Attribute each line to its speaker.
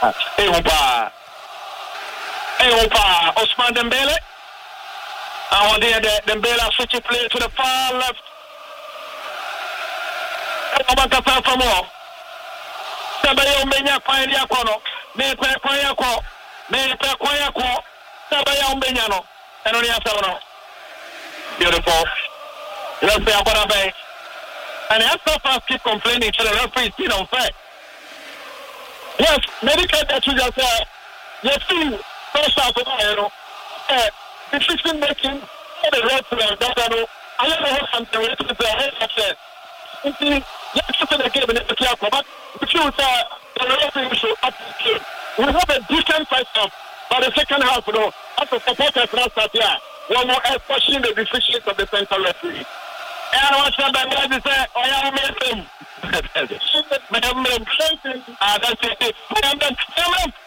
Speaker 1: Osman Dembele. And Dembele switch play to the far left. For more. Sabaya Umbenya Kwanya Kono. Me Kwanya Ko. Me Kwanya Ko. Sabaya Umbenyano. And only after beautiful. Let's say about a bay. And the Astros keep complaining to the referee is still unfair. Yes, medical that you just said. You see, first half of the decision making for the referee. I don't know something with the head of it. You see, let's look at the game in the clear, but the truth the referee should appreciate. We have a decent first half, but the second half, as a supporter last year, one more questioning the decisions of the central referee. And I want somebody to say, I am missing. That's it.